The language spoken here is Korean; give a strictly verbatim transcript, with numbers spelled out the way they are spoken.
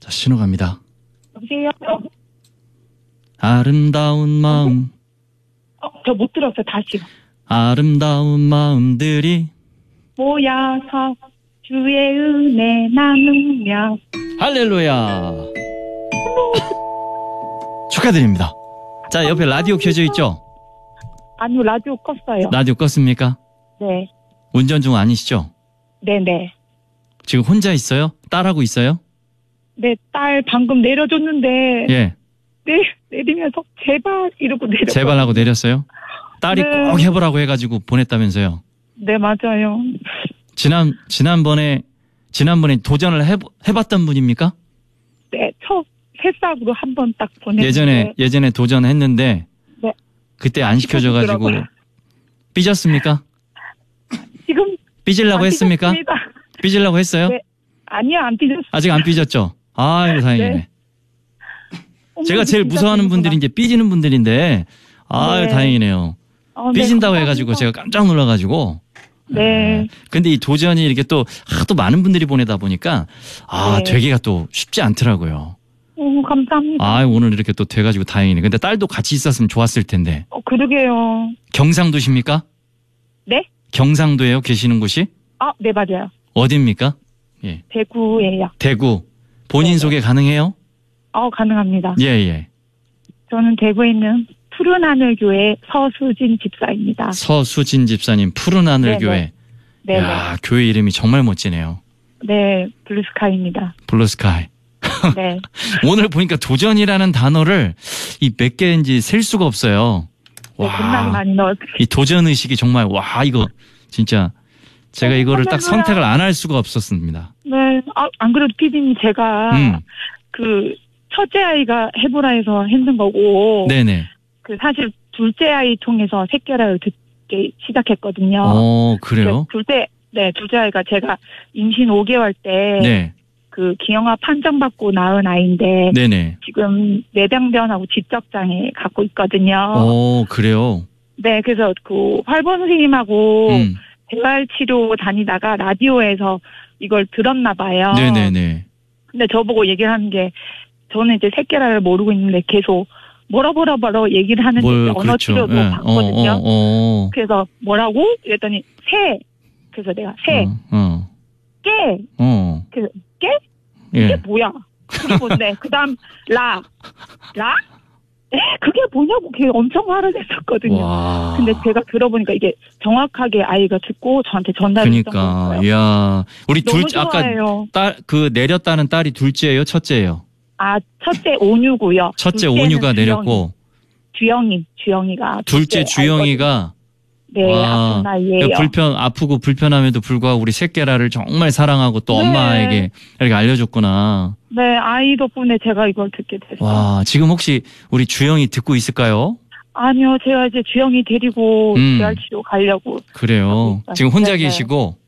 자, 신호 갑니다. 여보세요? 아름다운 마음. 어, 저 못 들었어요. 다시요. 아름다운 마음들이 모여서 주의 은혜 나누며. 할렐루야. 축하드립니다. 자, 옆에 라디오 켜져 있죠? 아니요, 라디오 껐어요. 라디오 껐습니까? 네. 운전 중 아니시죠? 네네. 지금 혼자 있어요? 딸하고 있어요? 네, 딸 방금 내려줬는데. 예. 네, 내리면서 제발 이러고 내렸어요. 제발 하고 내렸어요? 딸이 네. 꼭 해보라고 해가지고 보냈다면서요? 네, 맞아요. 지난, 지난번에, 지난번에 도전을 해, 해봤던 분입니까? 네, 첫 새싹으로 한 번 딱 보냈는데. 예전에, 예전에 도전했는데. 네. 그때 안 시켜줘가지고. 삐졌습니까? 지금. 삐질라고 했습니까? 삐졌습니다. 삐질라고 했어요? 네. 아니요, 안 삐졌어요. 아직 안 삐졌죠? 아이고, 다행이네. 네. 제가 제일 무서워하는 분들이 이제 삐지는 분들인데, 아유, 네. 다행이네요. 어, 네, 삐진다고 감사합니다. 해가지고 제가 깜짝 놀라가지고. 네. 아, 근데 이 도전이 이렇게 또 하도 많은 분들이 보내다 보니까, 아, 네. 되기가 또 쉽지 않더라고요. 오, 감사합니다. 아, 오늘 이렇게 또 돼가지고 다행이네. 근데 딸도 같이 있었으면 좋았을 텐데. 어, 그러게요. 경상도십니까? 네? 경상도예요? 계시는 곳이? 아, 네, 맞아요. 어디입니까? 예. 대구예요. 대구. 본인 네네. 소개 가능해요? 어, 가능합니다. 예, 예. 저는 대구에 있는 푸른하늘교회 서수진 집사입니다. 서수진 집사님, 푸른하늘교회. 네네. 야, 교회 이름이 정말 멋지네요. 네, 블루스카이입니다. 블루스카이. 네. 오늘 보니까 도전이라는 단어를 이 몇 개인지 셀 수가 없어요. 네, 겁나게 많이 넣었어요. 이 도전 의식이 정말, 와, 이거 진짜 제가 어, 이거를 딱 할렐루야. 선택을 안 할 수가 없었습니다. 네, 아, 안 그래도 피디님 제가 음. 그 첫째 아이가 해보라 해서 했는 거고, 네네. 그 사실 둘째 아이 통해서 새끼라를 듣기 시작했거든요. 어, 그래요? 둘째, 네, 둘째 아이가 제가 임신 오 개월 때 네. 그 기형아 판정받고 낳은 아이인데 네네. 지금 뇌병변하고 지적장애 갖고 있거든요. 어, 그래요? 네, 그래서 그 활보 선생님하고 음. 재활치료 다니다가 라디오에서 이걸 들었나 봐요. 네네네. 근데 저보고 얘기를 하는 게 저는 이제 새끼라를 모르고 있는데 계속 뭐라 뭐라 뭐라 얘기를 하는데 뭘, 언어 그렇죠. 치료도 예. 받거든요. 어, 어, 어. 그래서 뭐라고? 이랬더니 새. 그래서 내가 새, 어, 어. 깨. 어. 그래서 깨? 이게 예. 뭐야? 그리고 네, 그다음 라. 라? 에? 그게 뭐냐고 걔 엄청 화를 냈었거든요. 와. 근데 제가 들어보니까 이게 정확하게 아이가 듣고 저한테 전달했던 그러니까, 거예요. 이야. 우리 너무 둘, 아까 좋아해요. 딸, 그 내렸다는 딸이 둘째예요? 첫째예요? 아, 첫째 온유고요. 첫째 둘째는 온유가 주영이. 내렸고, 주영이, 주영이가. 둘째 주영이가, 네, 아픈 나이에요. 불편, 아프고 불편함에도 불구하고 우리 새끼라를 정말 사랑하고 또 네. 엄마에게 이렇게 알려줬구나. 네, 아이 덕분에 제가 이걸 듣게 됐어요. 와, 지금 혹시 우리 주영이 듣고 있을까요? 아니요, 제가 이제 주영이 데리고 음. 재활치료 가려고. 그래요. 하고 있어요. 지금 혼자 네네. 계시고,